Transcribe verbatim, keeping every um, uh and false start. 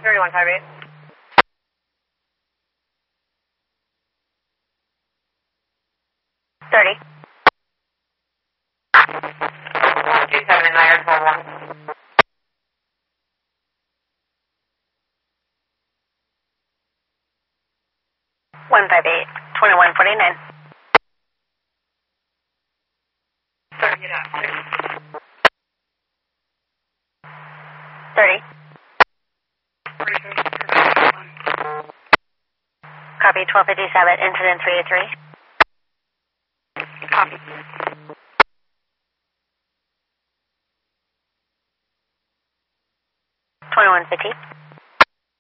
thirty-one five eight. thirty. one two seven in Iron four one. one five eight, twenty-one forty-nine. thirty, get up. thirty. Copy, twelve fifty-seven, incident three eight three. Copy. twenty-one fifty.